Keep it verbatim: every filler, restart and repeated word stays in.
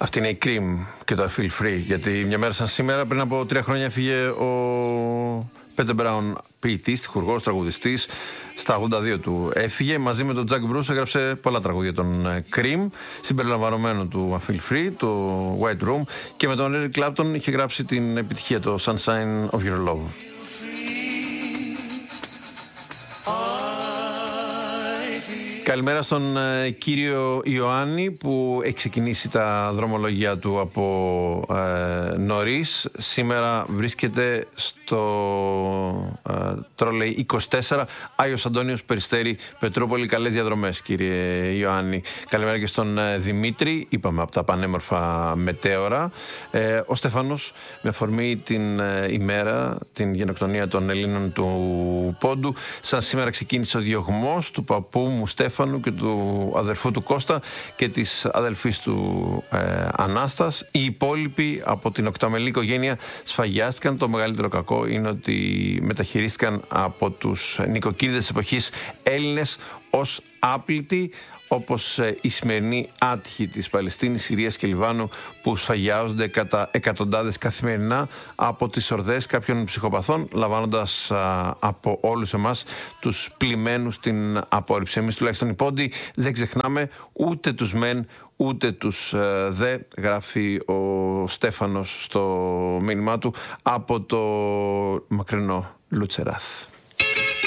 Αυτή είναι η Cream και το I Feel Free. Γιατί μια μέρα σαν σήμερα, πριν από τρία χρόνια, έφυγε ο Πέτερ Μπράουν, ποιητής, τυχουργός, τραγουδιστής. Στα ογδόντα δύο του έφυγε. Μαζί με τον Τζακ Μπρούς έγραψε πολλά τραγούδια των Cream, συμπεριλαμβανομένου του I Feel Free, το White Room, και με τον Eric Clapton είχε γράψει την επιτυχία, το Sunshine of Your Love. Καλημέρα στον ε, κύριο Ιωάννη που έχει ξεκινήσει τα δρομολογία του από ε, νωρίς. Σήμερα βρίσκεται στο ε, τρόλεϊ είκοσι τέσσερα Άγιος Αντώνιος Περιστέρι Πετρούπολη. Καλές διαδρομές, κύριε Ιωάννη. Καλημέρα και στον ε, Δημήτρη, είπαμε από τα πανέμορφα μετέωρα. Ε, ο Στέφανος, με αφορμή την ε, ημέρα, την γενοκτονία των Ελλήνων του Πόντου, σαν σήμερα ξεκίνησε ο διωγμός του παππού μου Στέφανου και του αδερφού του Κώστα και της αδελφής του ε, Ανάστας. Οι υπόλοιποι από την οκταμελή οικογένεια σφαγιάστηκαν. Το μεγαλύτερο κακό είναι ότι μεταχειρίστηκαν από τους νοικοκύριδες εποχής Έλληνες ως άπλητοι, όπως η σημερινή άτυχοι της Παλαιστίνης, Συρίας και Λιβάνου, που σφαγιάζονται κατά εκατοντάδες καθημερινά από τις ορδές κάποιων ψυχοπαθών, λαμβάνοντας α, από όλους εμάς τους πλημμένους την απόρριψη. Εμείς τουλάχιστον οι Πόντιοι δεν ξεχνάμε ούτε τους μεν ούτε τους α, δε, γράφει ο Στέφανος στο μήνυμά του από το μακρινό Λουτσεράθ.